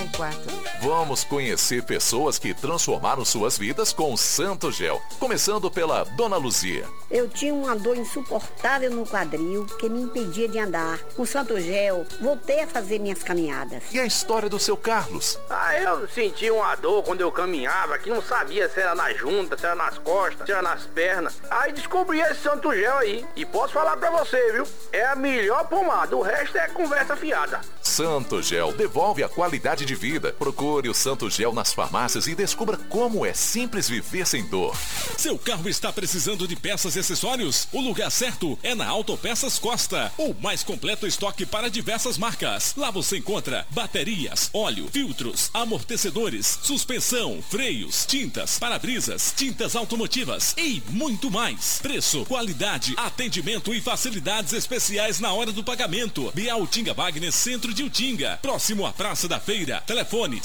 34. Vamos conhecer pessoas que transformaram suas vidas com o Santo Gel. Começando pela Dona Luzia. Eu tinha uma dor insuportável no quadril que me impedia de andar. Com o Santo Gel, voltei a fazer minhas caminhadas. E a história do seu Carlos? Eu senti uma dor quando eu caminhava, que não sabia se era na junta, se era nas costas, se era nas pernas. Aí descobri esse Santo Gel aí. E posso falar pra você, viu? É a melhor pomada, o resto é conversa fiada. Santo Gel devolve a qualidade de vida. Procure o Santo Gel nas farmácias e descubra como é simples viver sem dor. Seu carro está precisando de peças e acessórios? O lugar certo é na Autopeças Costa. O mais completo estoque para diversas marcas. Lá você encontra baterias, óleo, filtros, amortecedores, suspensão, freios, tintas, para-brisas, tintas automotivas e muito mais. Preço, qualidade, atendimento e facilidades especiais na hora do pagamento. Bial Utinga Wagner, centro de Utinga. Próximo à Praça da Feira. Telefone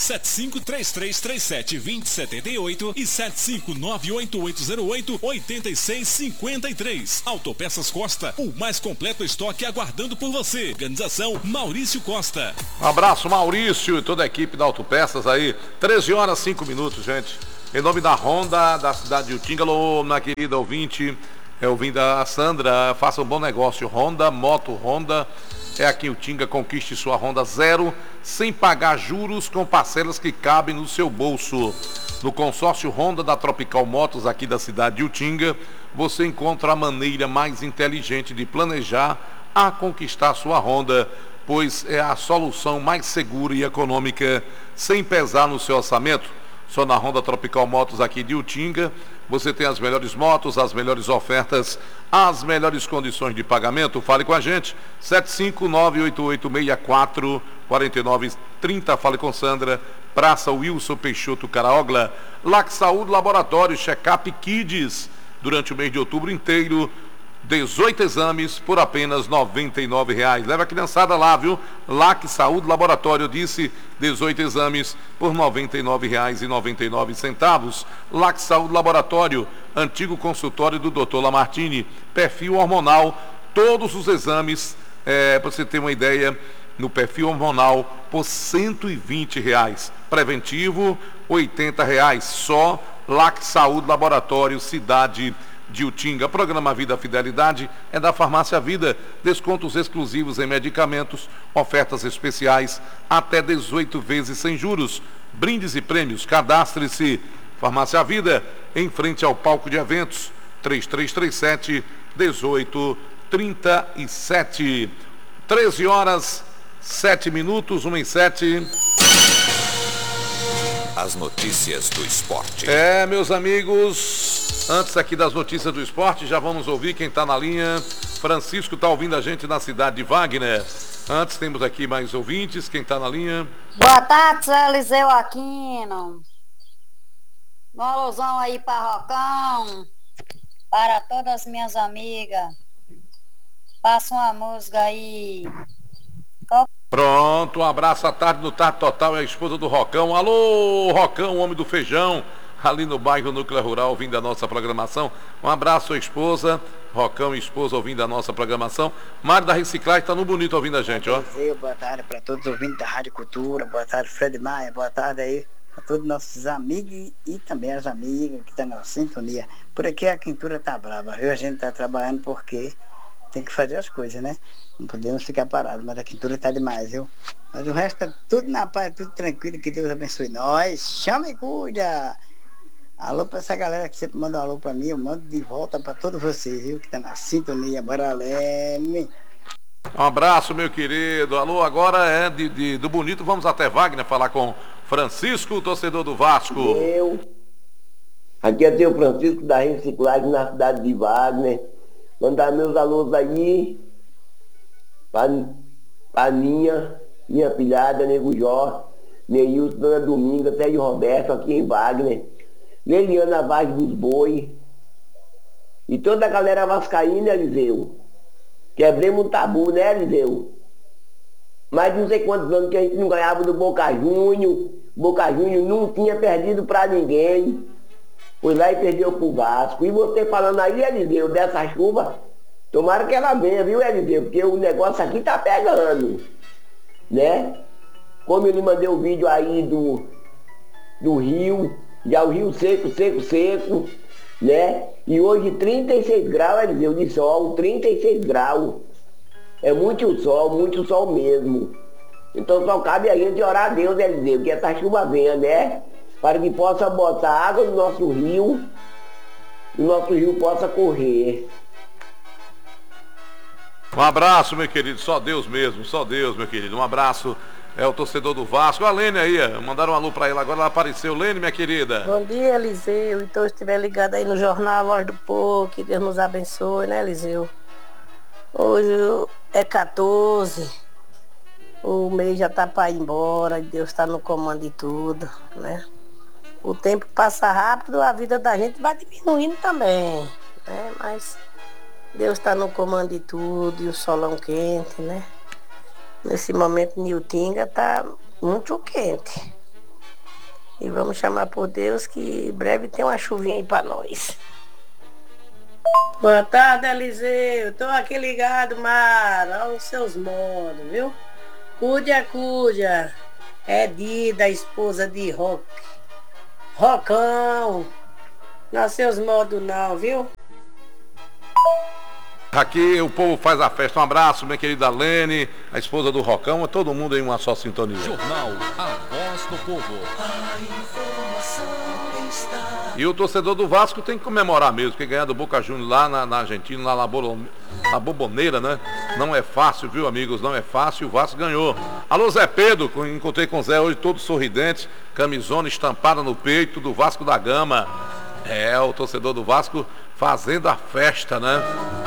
7533372078 e 75988088653. Autopeças Costa, o mais completo estoque aguardando por você. Organização Maurício Costa. Um abraço, Maurício e toda a equipe da Autopeças aí. 13h05, gente. Em nome da Honda, da cidade de Utinga, alô, minha querida ouvinte, ouvindo a Sandra, faça um bom negócio. Honda, moto Honda, é aqui em Utinga, conquiste sua Honda zero, sem pagar juros, com parcelas que cabem no seu bolso. No consórcio Honda da Tropical Motos, aqui da cidade de Utinga, você encontra a maneira mais inteligente de planejar a conquistar sua Honda, pois é a solução mais segura e econômica, sem pesar no seu orçamento. Só na Honda Tropical Motos aqui de Utinga, você tem as melhores motos, as melhores ofertas, as melhores condições de pagamento. Fale com a gente, 75988644930, fale com Sandra, Praça Wilson Peixoto Caraogla. Lac Saúde Laboratório, Check-up Kids, durante o mês de outubro inteiro, 18 exames por apenas R$ 99,00. Leva a criançada lá, viu? Lac Saúde Laboratório, disse 18 exames por R$ 99,99. Lac Saúde Laboratório, antigo consultório do Dr. Lamartine, perfil hormonal, todos os exames, para você ter uma ideia, no perfil hormonal por R$ 120,00. Preventivo, R$ 80,00. Só Lac Saúde Laboratório, cidade de Utinga. Programa Vida Fidelidade é da Farmácia Vida. Descontos exclusivos em medicamentos, ofertas especiais, até 18 vezes sem juros. Brindes e prêmios. Cadastre-se. Farmácia Vida, em frente ao palco de eventos. 3337-1837. 13h07, 1h07. As notícias do esporte. Meus amigos, antes aqui das notícias do esporte, já vamos ouvir quem está na linha. Francisco está ouvindo a gente na cidade de Wagner. Antes temos aqui mais ouvintes, quem está na linha? Boa tarde, Zé Eliseu Aquino. Um alusão aí para Rocão, para todas as minhas amigas. Passa uma música aí. Pronto, um abraço à tarde no Tarde Total, é a esposa do Rocão. Alô, Rocão, homem do feijão, ali no bairro Núcleo Rural, ouvindo a nossa programação. Um abraço à esposa, Rocão e esposa, ouvindo a nossa programação. Mário da Reciclagem está no Bonito ouvindo a gente, ó. Boa tarde para todos os ouvintes da Rádio Cultura, boa tarde, Fred Maia, boa tarde aí a todos nossos amigos e também as amigas que estão na sintonia. Por aqui a quintura tá brava, viu? A gente tá trabalhando porque tem que fazer as coisas, né? Não podemos ficar parados, mas a quintura tá demais, viu? Mas o resto tá tudo na paz, tudo tranquilo, que Deus abençoe nós. Chama e cuida! Alô pra essa galera que sempre manda um alô pra mim, eu mando de volta pra todos vocês, viu? Que tá na sintonia, bora Leme! Um abraço, meu querido. Alô, agora é do Bonito, vamos até Wagner falar com Francisco, torcedor do Vasco. Aqui é o Francisco da Reciclagem na cidade de Wagner. Mandar meus alôs aí pra minha filhada, Nego Jó, Neilson, Dona Dominga, Sérgio Roberto, aqui em Wagner, Leliana Vaz dos Boi, e toda a galera vascaína, Eliseu. Quebremos um tabu, né, Eliseu? Mais de não sei quantos anos que a gente não ganhava do Boca Juniors. Boca Juniors não tinha perdido pra ninguém. Foi lá e perdeu pro Vasco. E você falando aí, Eliseu, dessa chuva, tomara que ela venha, viu, Eliseu? Porque o negócio aqui tá pegando, né? como eu lhe mandei o vídeo aí do rio, já o rio seco, né? E hoje 36 graus, Eliseu, de sol, 36 graus. É muito sol mesmo. Então só cabe a gente orar a Deus, Eliseu, que essa chuva venha, né? Para que possa botar água no nosso rio, e o nosso rio possa correr. Um abraço, meu querido, só Deus mesmo, só Deus, meu querido. Um abraço, é o torcedor do Vasco. A Lene aí, mandaram um alô pra ela, agora ela apareceu. Lene, minha querida. Bom dia, Eliseu. Então, se estiver ligado aí no jornal A Voz do Povo, que Deus nos abençoe, né, Eliseu? Hoje é 14, o mês já tá para ir embora, e Deus está no comando de tudo, né? O tempo passa rápido, a vida da gente vai diminuindo também, né? Mas Deus está no comando de tudo, e o solão quente, né? Nesse momento, Niltinga tá muito quente. E vamos chamar por Deus que em breve tem uma chuvinha aí para nós. Boa tarde, Eliseu. Tô aqui ligado, Mara, aos seus modos, viu? Cúdia. É Dida, esposa de Rocão. Não seus modos não, viu? Aqui o povo faz a festa. Um abraço, minha querida Lene, a esposa do Rocão, todo mundo em uma só sintonia. Jornal A Voz do Povo. E o torcedor do Vasco tem que comemorar mesmo, porque ganhar do Boca Juniors lá na Argentina, lá na Boboneira, né? Não é fácil, viu, amigos? Não é fácil, o Vasco ganhou. Alô, Zé Pedro, encontrei com o Zé hoje, todo sorridente, camisona estampada no peito do Vasco da Gama. É, o torcedor do Vasco fazendo a festa, né?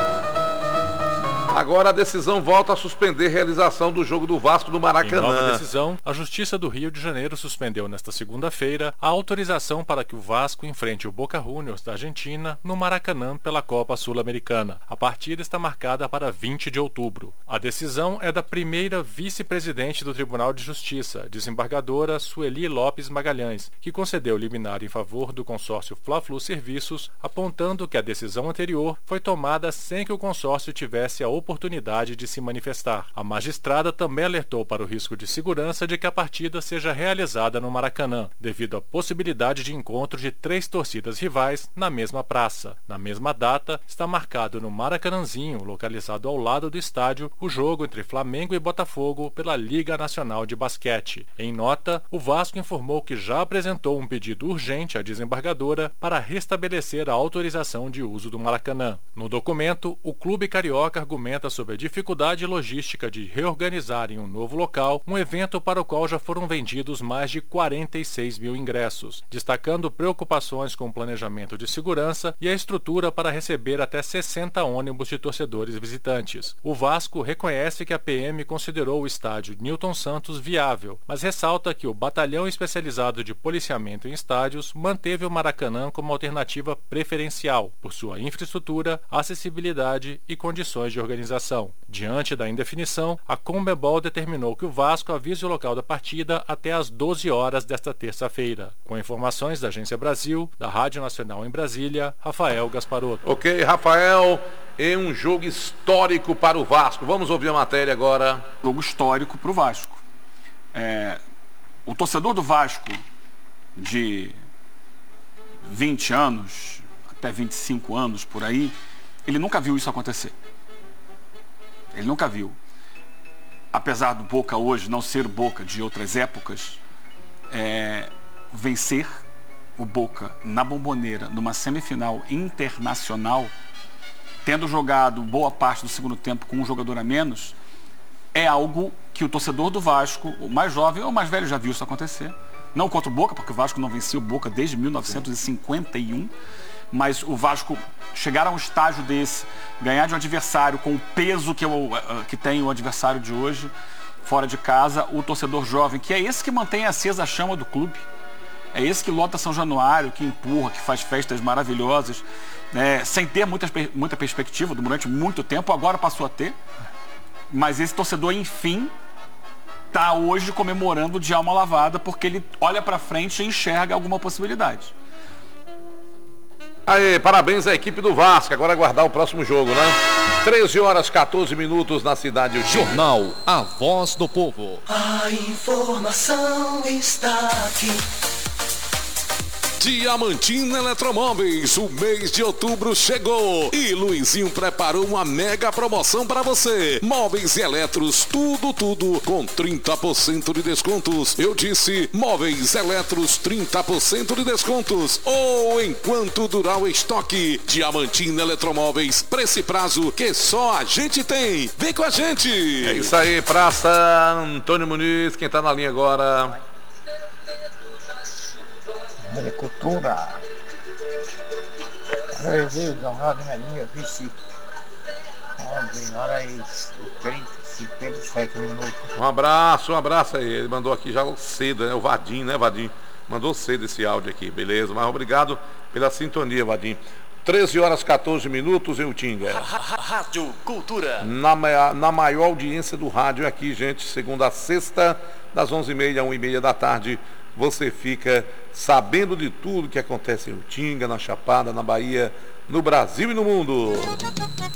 Agora a decisão volta a suspender a realização do jogo do Vasco no Maracanã. Em nova decisão, a Justiça do Rio de Janeiro suspendeu nesta segunda-feira a autorização para que o Vasco enfrente o Boca Juniors da Argentina no Maracanã pela Copa Sul-Americana. A partida está marcada para 20 de outubro. A decisão é da primeira vice-presidente do Tribunal de Justiça, desembargadora Sueli Lopes Magalhães, que concedeu liminar em favor do consórcio Fla-Flu Serviços, apontando que a decisão anterior foi tomada sem que o consórcio tivesse a oportunidade de se manifestar. A magistrada também alertou para o risco de segurança de que a partida seja realizada no Maracanã, devido à possibilidade de encontro de 3 torcidas rivais na mesma praça. Na mesma data, está marcado no Maracanãzinho, localizado ao lado do estádio, o jogo entre Flamengo e Botafogo pela Liga Nacional de Basquete. Em nota, o Vasco informou que já apresentou um pedido urgente à desembargadora para restabelecer a autorização de uso do Maracanã. No documento, o clube carioca argumenta sobre a dificuldade logística de reorganizar em um novo local um evento para o qual já foram vendidos mais de 46 mil ingressos, destacando preocupações com o planejamento de segurança e a estrutura para receber até 60 ônibus de torcedores visitantes. O Vasco reconhece que a PM considerou o estádio Newton Santos viável, mas ressalta que o Batalhão Especializado de Policiamento em Estádios manteve o Maracanã como alternativa preferencial, por sua infraestrutura, acessibilidade e condições de organização. Diante da indefinição, a Conmebol determinou que o Vasco avise o local da partida até às 12 horas desta terça-feira. Com informações da Agência Brasil, da Rádio Nacional em Brasília, Rafael Gasparotto. Ok, Rafael, é um jogo histórico para o Vasco. Vamos ouvir a matéria agora. Jogo histórico para o Vasco. O torcedor do Vasco de 20 anos, até 25 anos por aí, ele nunca viu isso acontecer. Ele nunca viu. Apesar do Boca hoje não ser Boca de outras épocas, vencer o Boca na Bombonera, numa semifinal internacional, tendo jogado boa parte do segundo tempo com um jogador a menos, é algo que o torcedor do Vasco, o mais jovem ou o mais velho, já viu isso acontecer. Não contra o Boca, porque o Vasco não vencia o Boca desde 1951, mas o Vasco chegar a um estágio desse, ganhar de um adversário com o peso que tem o adversário de hoje, fora de casa, o torcedor jovem, que é esse que mantém acesa a chama do clube, é esse que lota São Januário, que empurra, que faz festas maravilhosas, sem ter muita perspectiva durante muito tempo, agora passou a ter, mas esse torcedor, enfim, está hoje comemorando de alma lavada, porque ele olha para frente e enxerga alguma possibilidade. Aí, parabéns à equipe do Vasco. Agora aguardar o próximo jogo, né? 13 horas 14 minutos na cidade de Utinga. Jornal A Voz do Povo. A informação está aqui. Diamantina Eletromóveis, o mês de outubro chegou e Luizinho preparou uma mega promoção para você. Móveis e eletros, tudo com 30% de descontos. Eu disse, móveis eletros, 30% de descontos. Ou enquanto durar o estoque. Diamantina Eletromóveis, preço e prazo que só a gente tem. Vem com a gente. É isso aí, Praça Antônio Muniz, quem tá na linha agora? Agricultura. Brasil, Jornal de Melinha, vice. Hora aí, 57 minutos. Um abraço aí. Ele mandou aqui já cedo, né? O Vadim, né, Vadim? Mandou cedo esse áudio aqui, beleza? Mas obrigado pela sintonia, Vadim. 13 horas 14 minutos em Utinga. Rádio Cultura. Na maior audiência do rádio aqui, gente, segunda a sexta, das 11h30 a 1h30 da tarde. Você fica sabendo de tudo que acontece em Utinga, na Chapada, na Bahia, no Brasil e no mundo.